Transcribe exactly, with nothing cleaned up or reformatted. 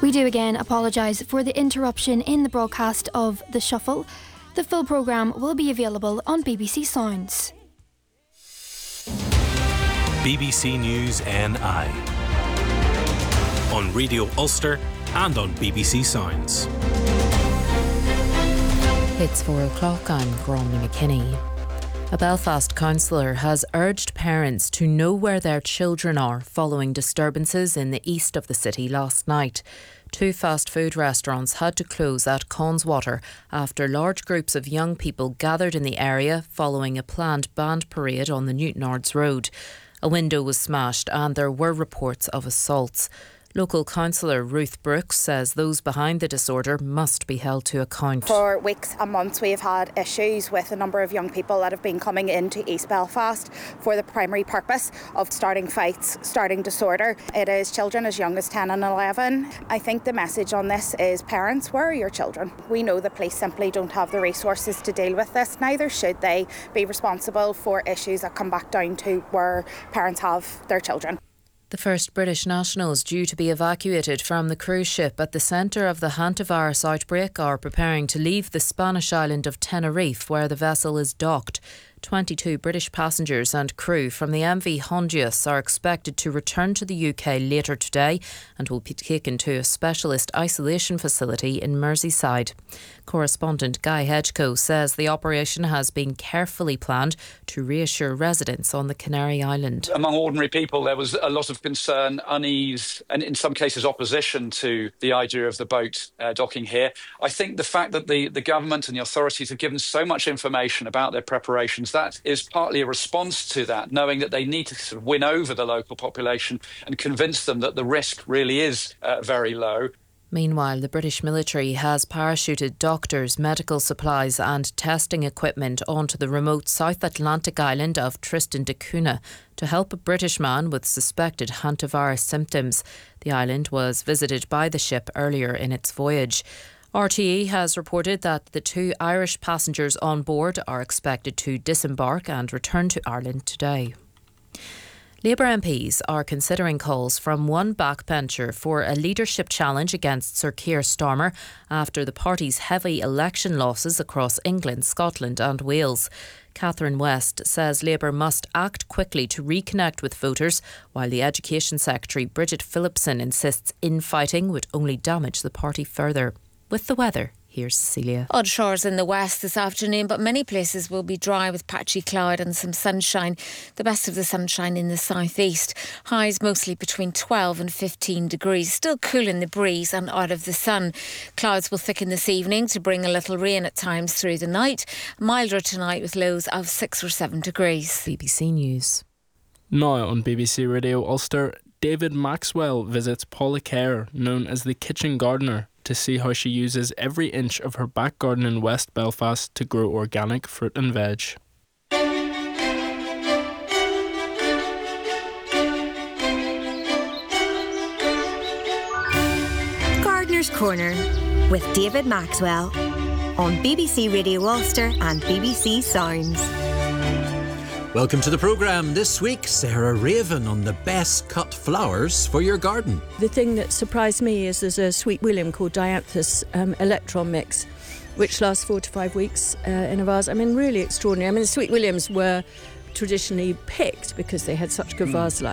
We do again apologise for the interruption in the broadcast of The Shuffle. The full programme will be available on B B C Sounds. B B C News N I on Radio Ulster and on B B C Sounds. It's four o'clock. I'm Gráinne McKinney. A Belfast councillor has urged parents to know where their children are following disturbances in the east of the city last night. Two fast food restaurants had to close at Connswater after large groups of young people gathered in the area following a planned band parade on the Newtonards Road. A window was smashed and there were reports of assaults. Local councillor Ruth Brooks says those behind the disorder must be held to account. For weeks and months we've had issues with a number of young people that have been coming into East Belfast for the primary purpose of starting fights, starting disorder. It is children as young as ten and eleven. I think the message on this is parents, where are your children? We know the police simply don't have the resources to deal with this, neither should they be responsible for issues that come back down to where parents have their children. The first British nationals due to be evacuated from the cruise ship at the centre of the hantavirus outbreak are preparing to leave the Spanish island of Tenerife, where the vessel is docked. twenty-two British passengers and crew from the M V Hondius are expected to return to the U K later today and will be taken to a specialist isolation facility in Merseyside. Correspondent Guy Hedgecoe says the operation has been carefully planned to reassure residents on the Canary Island. Among ordinary people, there was a lot of concern, unease, and in some cases opposition to the idea of the boat uh, docking here. I think the fact that the, the government and the authorities have given so much information about their preparations, that is partly a response to that, knowing that they need to sort of win over the local population and convince them that the risk really is uh, very low. Meanwhile, the British military has parachuted doctors, medical supplies and testing equipment onto the remote South Atlantic island of Tristan da Cunha to help a British man with suspected hantavirus symptoms. The island was visited by the ship earlier in its voyage. R T E has reported that the two Irish passengers on board are expected to disembark and return to Ireland today. Labour M Ps are considering calls from one backbencher for a leadership challenge against Sir Keir Starmer after the party's heavy election losses across England, Scotland and Wales. Catherine West says Labour must act quickly to reconnect with voters, while the Education Secretary Bridget Phillipson insists infighting would only damage the party further. With the weather, here's Cecilia. Odd showers in the west this afternoon, but many places will be dry with patchy cloud and some sunshine. The best of the sunshine in the southeast. Highs mostly between twelve and fifteen degrees. Still cool in the breeze and out of the sun. Clouds will thicken this evening to bring a little rain at times through the night. Milder tonight with lows of six or seven degrees. B B C News. Now on B B C Radio Ulster, David Maxwell visits Paula Kerr, known as the Kitchen Gardener, to see how she uses every inch of her back garden in West Belfast to grow organic fruit and veg. Gardener's Corner with David Maxwell on B B C Radio Ulster and B B C Sounds. Welcome to the programme. This week, Sarah Raven on the best cut flowers for your garden. The thing that surprised me is there's a Sweet William called Dianthus um, Electron Mix, which lasts four to five weeks uh, in a vase. I mean, really extraordinary. I mean, the Sweet Williams were traditionally picked because they had such good vase life.